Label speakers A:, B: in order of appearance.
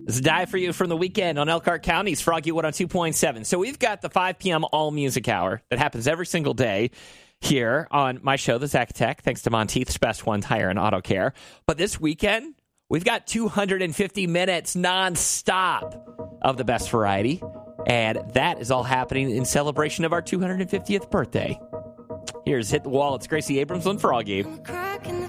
A: This is Die For You from the weekend on Elkhart County's Froggy 102.7. So we've got the 5 p.m. All Music Hour that happens every single day here on my show, The Zach Tech, thanks to Monteith's Best One Tire and Auto Care. But this weekend, we've got 250 minutes nonstop of the best variety. And that is all happening in celebration of our 250th birthday. Here's Hit the Wall. It's Gracie Abrams on Froggy.